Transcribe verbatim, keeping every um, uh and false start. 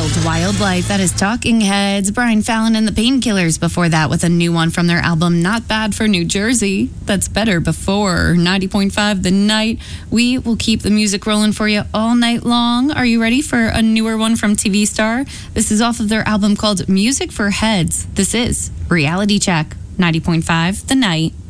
Wild, Wild Life. That is Talking Heads. Brian Fallon and the Painkillers before that with a new one from their album Not Bad for New Jersey. That's Better Before. ninety point five The Night. We will keep the music rolling for you all night long. Are you ready for a newer one from T V Star? This is off of their album called Music for Heads. This is Reality Check. ninety point five The Night.